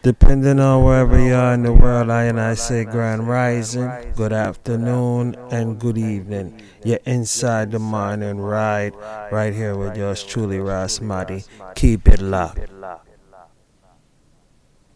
Depending on wherever you are in the world, I say grand rising, good afternoon, and good evening. You're inside the morning ride, right here with yours truly, Ras Madi. Keep it locked.